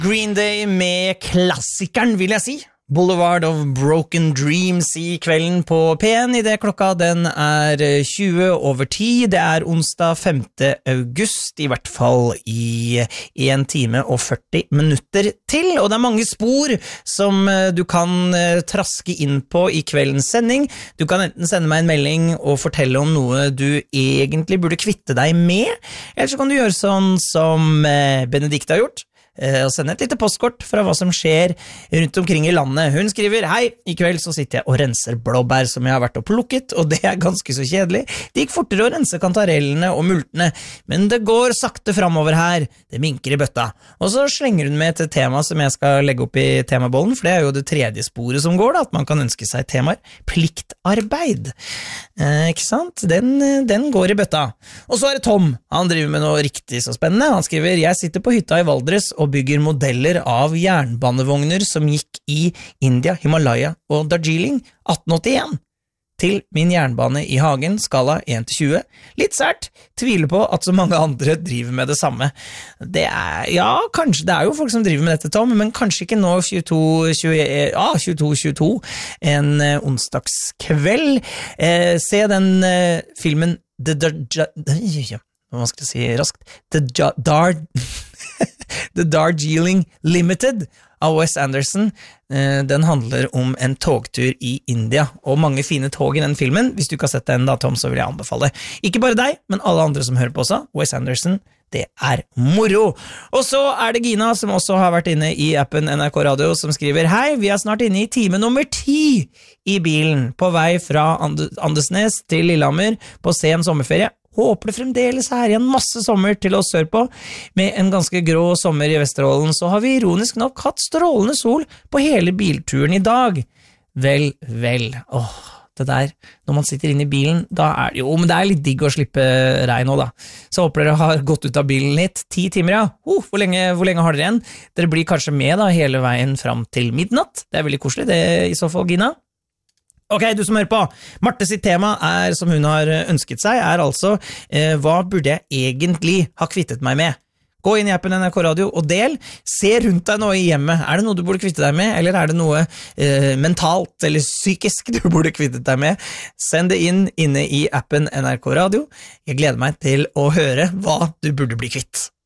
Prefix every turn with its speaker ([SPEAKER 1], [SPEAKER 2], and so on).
[SPEAKER 1] Green Day med klassikeren, vil jeg si. Boulevard of Broken Dreams i kvelden på P1 I det klokka den 20:10. Det onsdag 5. august, I hvert fall I 1 time og 40 minutter til, og det mange spor som du kan traske inn på I kveldens sending. Du kan enten sende meg en melding og fortelle om noe du egentlig burde kvitte deg med, eller så kan du gjøre sånn som Benedikte har gjort, og sende et lite postkort fra hva som skjer rundt omkring I landet. Hun skriver: Hei, I kveld så sitter jeg og renser blåbær som jeg har vært og plukket, og det ganske så kjedelig. Det gikk fortere å rense kantarellene og multene, men det går sakte fremover her. Det minker I bøtta. Og så slenger hun med et tema som jeg skal legge opp I temabollen, for det jo det tredje sporet som går da, at man kan ønske seg temaer. Pliktarbeid. Ikke sant? Den går I bøtta. Og så det Tom. Han driver med noe riktig så spennende. Han skriver: Jeg sitter på hytta I Valdres og bygger modeller av jernbanevogner som gikk I India, Himalaya og Darjeeling 1881 til min jernbane I hagen, skala 1-20. Litt sært, tviler på at så mange andre driver med det samme. Det ja, kanskje, det jo folk som driver med dette, Tom, men kanskje ikke nå 22-22, en onsdagskveld. Se den filmen hva skal jeg si raskt? The Darjeeling Limited av Wes Anderson. Den handler om en togtur I India, og mange fine tog I den filmen. Hvis du ikke har sett den da, Tom, så vil jeg anbefale. Ikke bare deg, men alle andre som hører på også. Wes Anderson, det moro. Og så det Gina, som også har vært inne I appen NRK Radio, som skriver: Hei, vi snart inne I time nummer 10 I bilen, på vei fra Andesnes til Lillehammer på sen sommerferie. Håper det fremdeles igjen masse sommer til oss sør på. Med en ganske grå sommer I Vesterålen, så har vi ironisk nok hatt strålende sol på hele bilturen I dag. Vel. Det der, når man sitter inne I bilen, da det jo, men det litt digg å slippe regn også da. Så håper dere har gått ut av bilen litt. 10 timer, ja. Hvor lenge har dere igjen? Dere blir kanskje med da, hele veien fram til midnatt. Det veldig koselig, det I så fall, Gina. Ok, du som hører på, Marte sitt tema som hun har ønsket seg, altså hva burde jeg egentlig ha kvittet meg med? Gå inn I appen NRK Radio og del. Se rundt deg nå I hjemmet. Det noe du burde kvitte deg med, eller det noe mentalt eller psykisk du burde kvittet deg med? Send det inne I appen NRK Radio. Jeg gleder meg til å høre hva du burde bli kvitt.